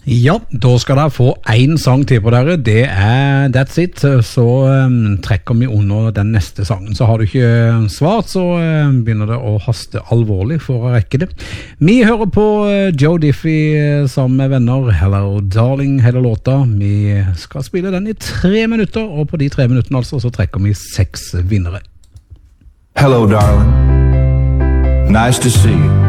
Ja, da skal dere få en sang til på dere, det That's It, så trekker vi under den neste sangen. Så har du ikke svart, så begynner det å haste alvorlig for å rekke det. Vi hører på Joe Diffie sammen med venner, Hello Darling, hele låta. Vi skal spille den i 3 minutter, og på de 3 minuttene altså, så trekker vi 6 vinnere. Hello darling, nice to see you.